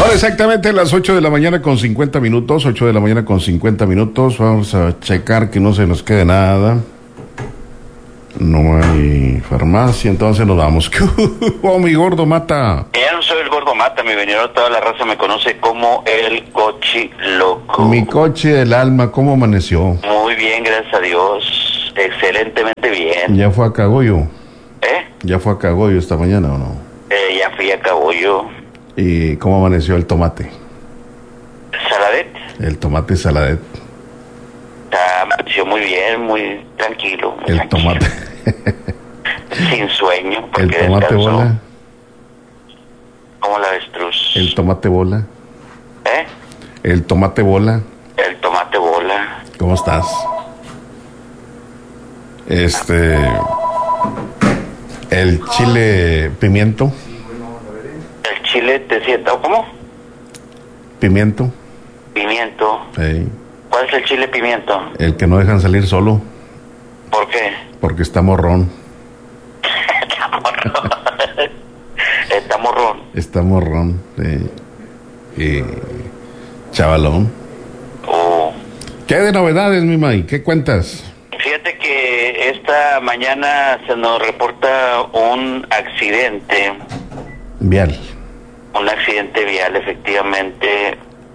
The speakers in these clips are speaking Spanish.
Son exactamente las 8 de la mañana con 50 minutos, 8 de la mañana con 50 minutos. Vamos a checar que no se nos quede nada. No hay farmacia, entonces nos vamos. ¡Oh, mi gordo mata! Ya no soy el gordo mata, mi venidor, toda la raza me conoce como el cochi loco. Mi coche del alma, ¿cómo amaneció? Muy bien, gracias a Dios. Excelentemente bien. ¿Ya fue a Cagoyo? ¿Eh? ¿Ya fue a Cagoyo esta mañana o no? Ya fui a Cagoyo. ¿Y cómo amaneció el tomate? ¿Saladet? El tomate Saladet. Amaneció muy bien, muy tranquilo. Muy El tranquilo. tomate. Sin sueño. El Porque tomate descansó. bola. Como la avestruz. El tomate bola. ¿Eh? El tomate bola. El tomate bola. ¿Cómo estás? El chile pimiento. El chile te sienta, ¿cómo? Pimiento. Pimiento. Sí. ¿Cuál es el chile pimiento? El que no dejan salir solo ¿Por qué? porque está morrón. Está morrón. Está morrón. Sí. Y chavalón. Oh. ¿Qué hay de novedades, mi May? ¿Qué cuentas? Fíjate que esta mañana se nos reporta un accidente. Vial. Un accidente vial, efectivamente.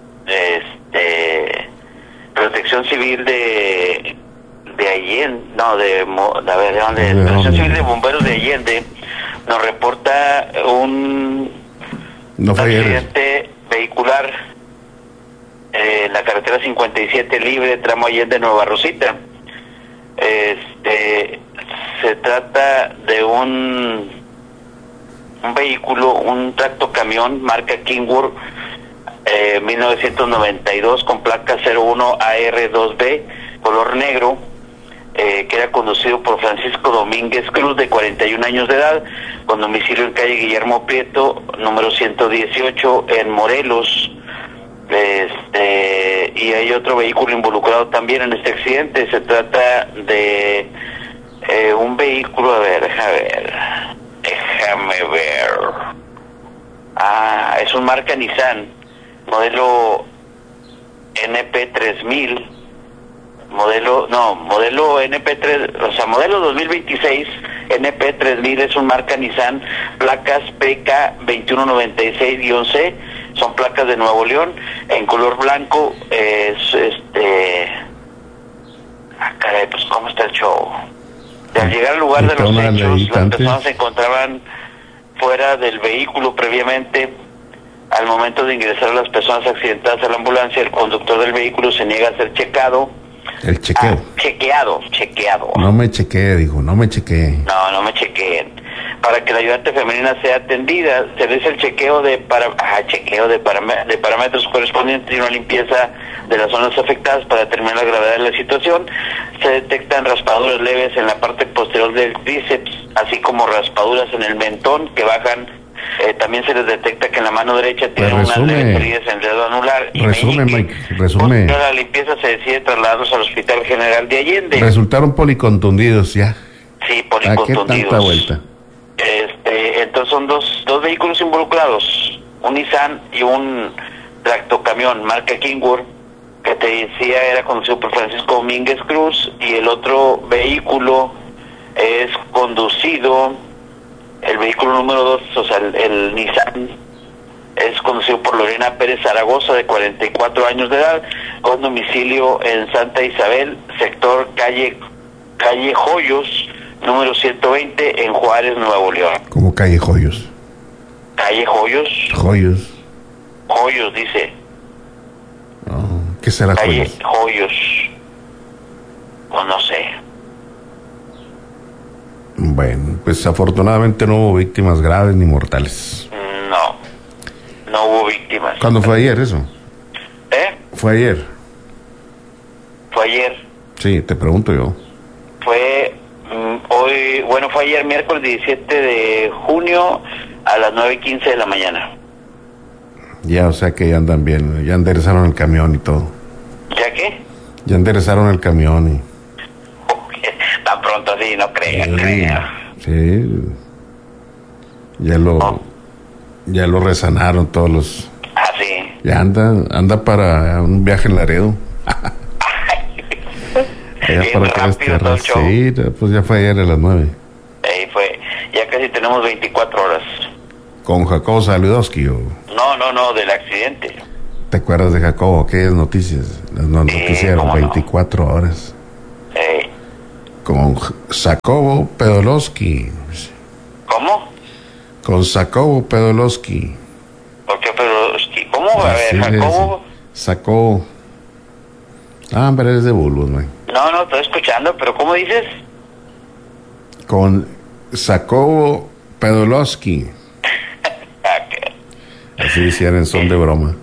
Protección Civil de Allende, no, ¿de dónde? Protección Civil de Bomberos de Allende nos reporta un accidente vehicular en la carretera 57 libre, tramo Allende Nueva Rosita. Se trata de un vehículo, un tractocamión marca Kenworth 1992 con placa 01 AR2B color negro, que era conducido por Francisco Domínguez Cruz, de 41 años de edad, con domicilio en calle Guillermo Prieto, número 118 en Morelos. Y hay otro vehículo involucrado también en este accidente. Se trata de un vehículo, déjame ver. Es un marca Nissan, modelo NP3000, modelo NP3, o sea, modelo 2026, NP3000, es un marca Nissan, placas PK2196-C, son placas de Nuevo León, en color blanco. Caray, pues ¿cómo está el show? Al llegar al lugar de los hechos, las personas se encontraban fuera del vehículo previamente. Al momento de ingresar a las personas accidentadas a la ambulancia, el conductor del vehículo se niega a ser checado. El chequeo. Chequeado. No me chequee, dijo, no me chequee. No me chequeen. Para que la ayudante femenina sea atendida, se realiza el chequeo de parámetros correspondientes y una limpieza de las zonas afectadas para determinar la gravedad de la situación. Se detectan raspaduras leves en la parte posterior del bíceps, así como raspaduras en el mentón que bajan. También se les detecta que en la mano derecha tiene unas leves heridas en el dedo anular. Resume, Mike, resume. La limpieza se decide trasladarlos al Hospital General de Allende. Resultaron policontundidos ya. Sí, policontundidos. ¿A qué tanta vuelta? Entonces son dos vehículos involucrados, un Nissan y un tractocamión marca Kenworth, que te decía era conducido por Francisco Domínguez Cruz, y el otro vehículo es conducido, el vehículo número 2, o sea, el Nissan, es conducido por Lorena Pérez Zaragoza, de 44 años de edad, con domicilio en Santa Isabel, sector calle Joyos, número 120, en Juárez, Nuevo León. ¿Cómo calle Joyos? ¿Calle Joyos? Joyos, dice. ¿Qué será calle Joyos? Pues no sé. Bueno, pues afortunadamente no hubo víctimas graves ni mortales. No hubo víctimas. ¿Cuándo fue ayer eso? ¿Fue ayer? Fue ayer. Sí, te pregunto yo. Fue ayer miércoles 17 de junio a las 9:15 de la mañana. Ya, o sea que ya andan bien, ya enderezaron el camión y todo. ¿Ya qué? Ya enderezaron el camión y... Tan pronto así, no crea. Sí. Ya lo resanaron todos los... Sí. Ya anda para un viaje en Laredo. Ya para rápido todo el show. Sí, pues ya fue ayer a las 9. Ahí fue. Ya casi tenemos 24 horas. Con Jacobo Saludowski. No, del accidente. ¿Te acuerdas de Jacobo? Aquellas noticias. Las noticias eran 24 horas. Con Jacobo Pedolowski. ¿Cómo? Con Jacobo Pedolowski. ¿Por qué Pedolowski? ¿Cómo? A ver, Jacobo. Sacó. Pero eres de Bulbos, güey. No, estoy escuchando, pero ¿cómo dices? Con Jacobo Pedolowski. Así decían en son de broma.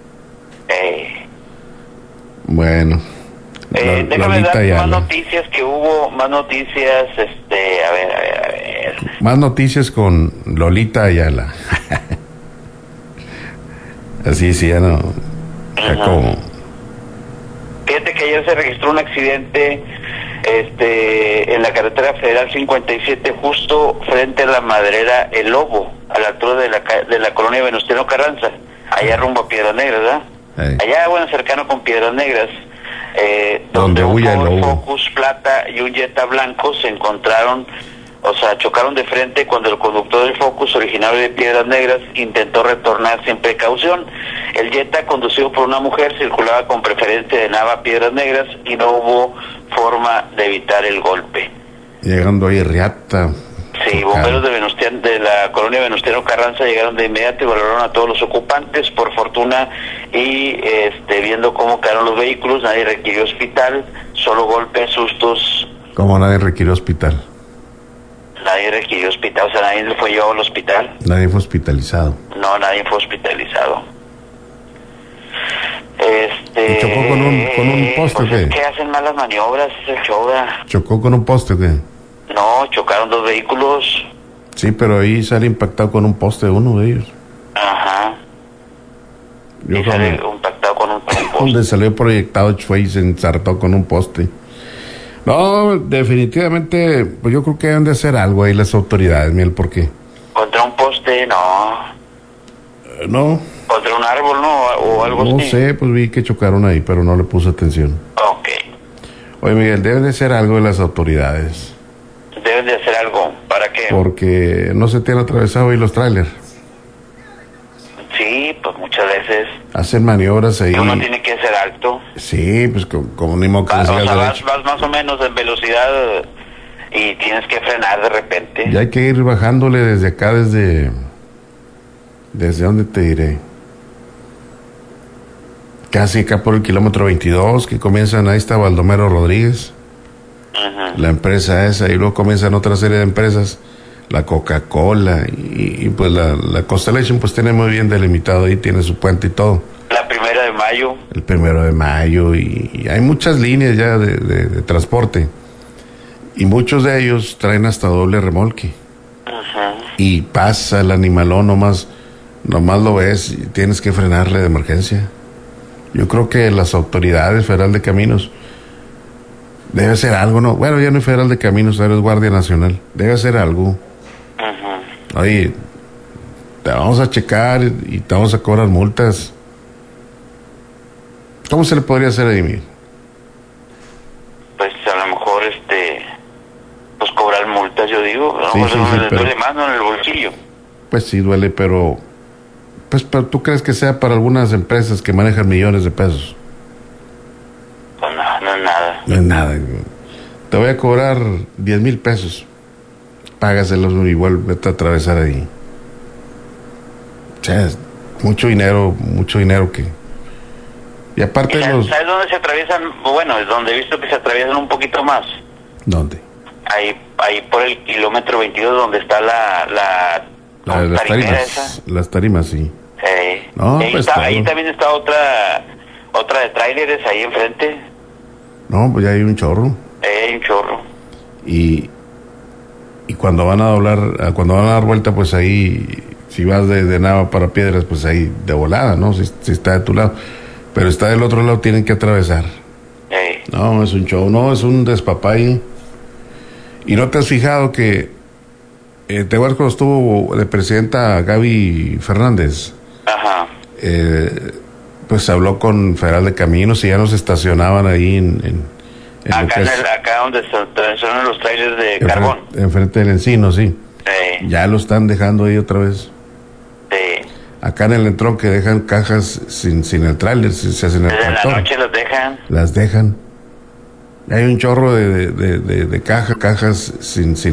Bueno. Déjame dar más noticias que hubo, más noticias, a ver. Más noticias con Lolita Ayala. Así decían, ¿no? Jacobo. Fíjate que ayer se registró un accidente en la carretera federal 57, justo frente a la madrera El Lobo, a la altura de la colonia Venustiano Carranza, allá rumbo a Piedras Negras, ¿verdad? Allá, cercano con Piedras Negras, donde un Ford Focus plata y un Jetta blanco se encontraron, chocaron de frente cuando el conductor del Focus, originario de Piedras Negras, intentó retornar sin precaución. El Jetta, conducido por una mujer, circulaba con preferencia de Nava a Piedras Negras y no hubo forma de evitar el golpe. Llegando ahí Riata. Sí, bomberos de la colonia Venustiano Carranza llegaron de inmediato y valoraron a todos los ocupantes. Por fortuna, y viendo cómo quedaron los vehículos, nadie requirió hospital, solo golpes, sustos. ¿Cómo nadie requirió hospital? Nadie requirió hospital, nadie fue llevado al hospital. Nadie fue hospitalizado. No, nadie fue hospitalizado. ¿Y chocó con un poste o qué? Es que hacen malas maniobras, es el show. ¿Chocó con un poste o qué? No, chocaron dos vehículos. Sí, pero ahí sale impactado con un poste uno de ellos. Ajá. Y sale impactado con un poste. Donde salió proyectado fue y se ensartó con un poste. No, definitivamente, pues yo creo que deben de hacer algo ahí las autoridades, Miel, ¿por qué? Contra un poste, no. No. Contra un árbol, no, o algo así. No sé, pues vi que chocaron ahí, pero no le puse atención. Ok. Oye, Miguel, deben de hacer algo de las autoridades. Deben de hacer algo, ¿para qué? Porque no se te han atravesado ahí los trailers. Sí, pues muchas veces. Hacen maniobras ahí. Uno tiene que ser alto. Sí, pues como ni modo que vas más o menos en velocidad y tienes que frenar de repente. Y hay que ir bajándole desde acá, ¿desde dónde te diré? Casi acá por el kilómetro 22, que comienzan, ahí está Baldomero Rodríguez. Uh-huh. La empresa esa, y luego comienzan otra serie de empresas, la Coca-Cola y pues la Constellation pues tiene muy bien delimitado ahí, tiene su puente y todo. La 1 de mayo. El 1 de mayo y hay muchas líneas ya de transporte y muchos de ellos traen hasta doble remolque. Uh-huh. Y pasa el animalón, nomás lo ves y tienes que frenarle de emergencia. Yo creo que las autoridades Federal de Caminos debe hacer algo, ¿no? Bueno, ya no es Federal de Caminos, ahora es Guardia Nacional. Debe hacer algo. Uh-huh. Oye, te vamos a checar y te vamos a cobrar multas. ¿Cómo se le podría hacer a Emil? Pues a lo mejor pues cobrar multas, yo digo. Sí, pero duele más, ¿no? En el bolsillo. Pues sí duele, pero ¿tú crees que sea para algunas empresas que manejan millones de pesos? Pues no es nada. No es nada. Te voy a cobrar 10,000 pesos. Págaselos y vuelve a atravesar ahí. O sea, es mucho dinero que... Y aparte ¿Sabes dónde se atraviesan? Bueno, es donde he visto que se atraviesan un poquito más. ¿Dónde? Ahí por el kilómetro 22, donde está las tarimas. Las tarimas, sí. No, pues ahí también está otra de tráileres ahí enfrente. No, pues ya hay un chorro. Hay un chorro. Y cuando van a doblar, cuando van a dar vuelta, pues ahí, si vas de Nava para Piedras, pues ahí de volada, ¿no? Si está de tu lado. Pero está del otro lado, tienen que atravesar. No, es un show, no, es un despapay. ¿Y no te has fijado que te acuerdas cuando estuvo de presidenta Gaby Fernández? Ajá. Pues habló con Federal de Caminos y ya nos estacionaban ahí en acá, acá donde son los trailers de carbón. Enfrente del Encino, sí. Ya lo están dejando ahí otra vez. Sí. Acá en el entrón que dejan cajas sin el tráiler, se hacen el Desde tractor. la noche las dejan. Las dejan. Hay un chorro de cajas sin